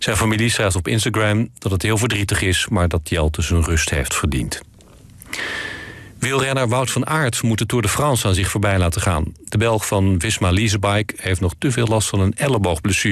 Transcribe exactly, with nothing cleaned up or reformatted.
Zijn familie schrijft op Instagram dat het heel verdrietig is, maar dat Jelte zijn rust heeft verdiend. Wielrenner Wout van Aert moet de Tour de France aan zich voorbij laten gaan. De Belg van Visma Leasebike heeft nog te veel last van een elleboogblessure.